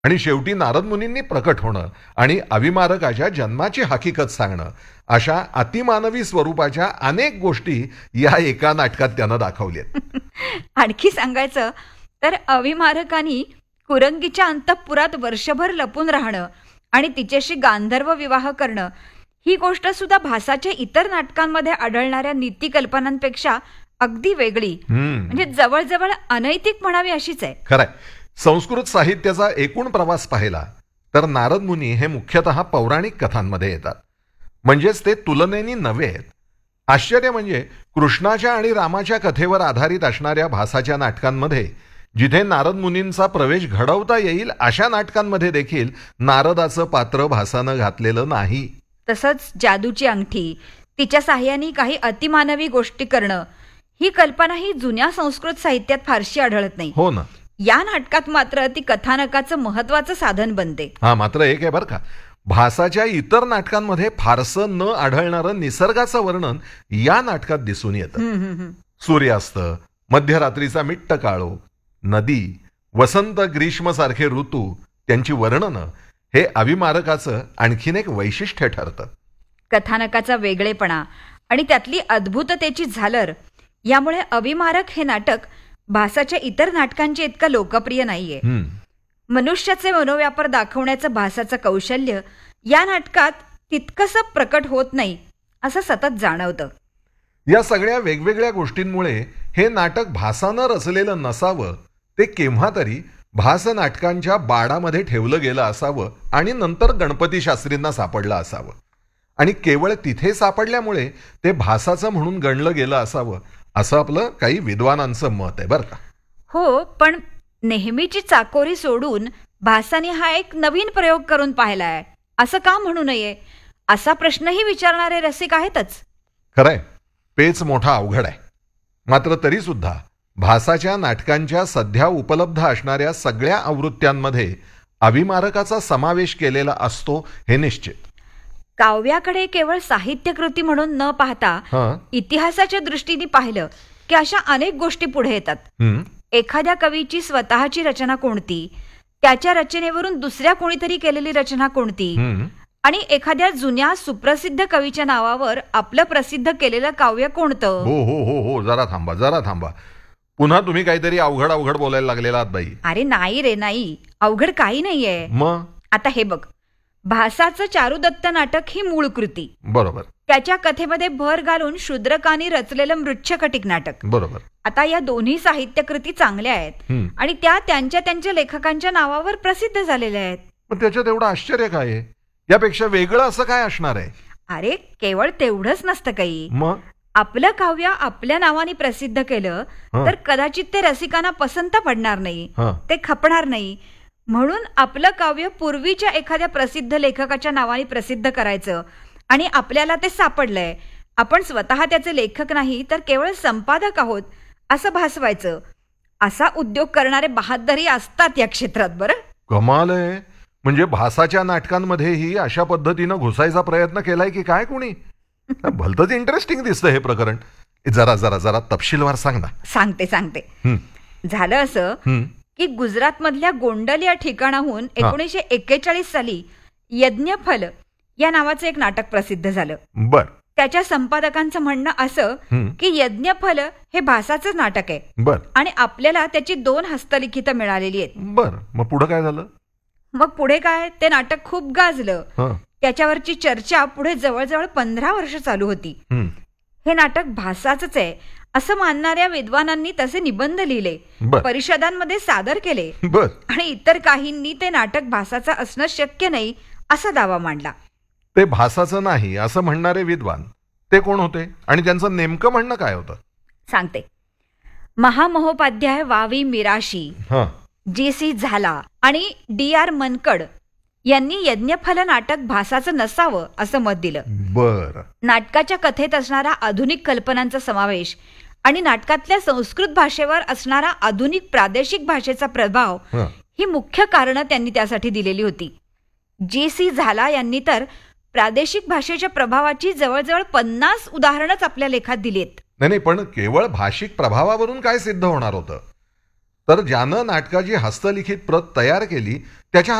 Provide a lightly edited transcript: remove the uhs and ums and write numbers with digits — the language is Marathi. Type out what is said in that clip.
आणि शेवटी नारद मुनींनी प्रकट होणं आणि अविमारकाच्या जन्माची हकीकत सांगणं अशा अतिमानवी स्वरूपाच्या अनेक गोष्टी या एका नाटकात त्यानं दाखवल्यात. आणखी सांगायचं तर अविमारकानी कुरंगीच्या अंतःपुरात वर्षभर लपून राहणं आणि तिच्याशी गांधर्व विवाह करणं ही गोष्ट सुद्धा भासाच्या इतर नाटकांमध्ये आढळणाऱ्या नीतिकल्पनांपेक्षा अगदी वेगळी, म्हणजे जवळजवळ अनैतिक म्हणावी अशीच आहे. खरंय. संस्कृत साहित्याचा एकूण प्रवास पाहिला तर नारद मुनी हे मुख्यतः पौराणिक कथांमध्ये येतात, म्हणजेच ते तुलनेनी नवे आहेत. आश्चर्य म्हणजे कृष्णाच्या आणि रामाच्या कथेवर आधारित असणाऱ्या भासाच्या नाटकांमध्ये जिथे नारद मुनींचा प्रवेश घडवता येईल अशा नाटकांमध्ये देखील नारदाचं पात्र भासानं घातलेलं नाही. तसंच जादूची अंगठी, तिच्या साह्याने काही अतिमानवी गोष्टी करणं ही कल्पना ही जुन्या संस्कृत साहित्यात फारशी आढळत नाही. हो ना. या नाटकात मात्र ती कथानकाचं महत्वाचं साधन बनते. हा, मात्र एक आहे बरं का, भासाच्या इतर नाटकांमध्ये फारसं न आढळणारं निसर्गाचं वर्णन या नाटकात दिसून येतं. सूर्यास्त, मध्यरात्रीचा मिट्ट काळोख, नदी, वसंत ग्रीष्म सारखे ऋतू, त्यांची वर्णनं हे अविमारकाचं आणखीन एक वैशिष्ट्य ठरतं. कथानकाचा वेगळेपणा आणि त्यातली अद्भुततेची झालर यामुळे अविमारक हे नाटक भासाच्या इतर नाटकांचे इतकं लोकप्रिय नाहीये. मनुष्याचे मनोव्यापार दाखवण्याचं भासाचं कौशल्य या नाटकात तितकंसं प्रकट होत नाही असं सतत जाणवतं. या सगळ्या वेगवेगळ्या गोष्टींमुळे हे नाटक भासानं रचलेलं नसावं, ते केव्हा तरी भास नाटकांच्या बाडामध्ये ठेवलं गेलं असावं आणि नंतर गणपती शास्त्रींना सापडलं असावं आणि केवळ तिथे सापडल्यामुळे ते भासाचं म्हणून गणलं गेलं असावं असं आपलं काही विद्वानांचं मत आहे बरं का. हो, पण नेहमीची चाकोरी सोडून भासाने हा एक नवीन प्रयोग करून पाहिलाय असं का म्हणू नये असा प्रश्नही विचारणारे रसिक आहेतच. खरंय, पेच मोठा अवघड आहे. मात्र तरी सुद्धा भासाच्या नाटकांच्या सध्या उपलब्ध असणाऱ्या सगळ्या आवृत्त्यांमध्ये अविमारकाचा समावेश केलेला असतो हे निश्चित. काव्याकडे केवळ साहित्यकृती म्हणून न पाहता इतिहासाच्या दृष्टीने पाहिलं की अशा अनेक गोष्टी पुढे येतात. एखाद्या कवीची स्वतःची रचना कोणती, त्याच्या रचनेवरून दुसऱ्या कोणीतरी केलेली रचना कोणती, आणि एखाद्या जुन्या सुप्रसिद्ध कवीच्या नावावर आपलं प्रसिद्ध केलेलं काव्य कोणतं. हो हो हो हो, जरा थांबा. पुन्हा तुम्ही काहीतरी अवघड बोलायला लागलेला आहात बाई. अरे नाही रे, नाही, अवघड काही नाहीये. मग आता हे बघ, भासाचं चारुदत्त नाटक ही मूळ कृती, बरोबर. त्याच्या कथेमध्ये भर घालून शूद्रकांनी रचलेलं मृच्छकटिक नाटक, बरोबर. आता या दोन्ही साहित्यकृती चांगल्या आहेत आणि त्या त्यांच्या लेखकांच्या नावावर प्रसिद्ध झालेल्या आहेत. पण त्याच्यात एवढं आश्चर्य काय आहे? यापेक्षा वेगळं असं काय असणार आहे? अरे केवळ तेवढंच नसतं काही. मग आपलं काव्य आपल्या नावाने प्रसिद्ध केलं तर कदाचित ते रसिकांना पसंत पडणार नाही, ते खपणार नाही. म्हणून आपलं काव्य पूर्वीच्या एखाद्या प्रसिद्ध लेखकाच्या नावाने प्रसिद्ध करायचं आणि आपल्याला ते सापडलंय, आपण स्वतः त्याचे लेखक नाही तर केवळ संपादक आहोत असं भासवायचं. असा उद्योग करणारे बहादरी असतात या क्षेत्रात. बरं, कमाल आहे. म्हणजे भासाच्या नाटकांमध्येही अशा पद्धतीनं घुसायचा प्रयत्न केलाय की काय कोणी? भलतंच इंटरेस्टिंग दिसतं हे प्रकरण. जरा तपशीलवार सांग ना. सांगते. झालं असं की गुजरात मधल्या गोंडल या ठिकाणाहून 1941 साली यज्ञफल या नावाचं एक नाटक प्रसिद्ध झालं. बर. त्याच्या संपादकांचं म्हणणं असं की यज्ञफल हे भासाचं नाटक आहे. बर. आणि आपल्याला त्याची 2 हस्तलिखित मिळालेली आहेत. बर. मग पुढे काय झालं? मग पुढे काय, ते नाटक खूप गाजलं. त्याच्यावरची चर्चा पुढे जवळजवळ 15 वर्ष चालू होती. हे नाटक भासाचंच आहे असं मानणाऱ्या विद्वानांनी तसे निबंध लिहिले, परिषदांमध्ये सादर केले आणि इतर काहींनी ते नाटक भासाचं असणं शक्य नाही असा दावा मांडला. ते भासाचं नाही असं म्हणणारे विद्वान ते कोण होते आणि त्यांचं नेमकं म्हणणं काय होतं? सांगते. महामहोपाध्याय वावी मिराशी, जी.सी. झाला आणि डी.आर. मनकड यांनी यज्ञफल नाटक भासाचं नसावं असं मत दिलं. बर. नाटकाच्या कथेत असणारा आधुनिक कल्पनांचा समावेश आणि नाटकातल्या संस्कृत भाषेवर असणारा आधुनिक प्रादेशिक भाषेचा प्रभाव ही मुख्य कारणं त्यांनी त्यासाठी दिलेली होती. जी.सी. झाला यांनी तर प्रादेशिक भाषेच्या प्रभावाची जवळजवळ 50 उदाहरणच आपल्या लेखात दिलीत. नाही, पण केवळ भाषिक प्रभावावरून काय सिद्ध होणार होतं? तर ज्यानं नाटकाची हस्तलिखित प्रत तयार केली त्याच्या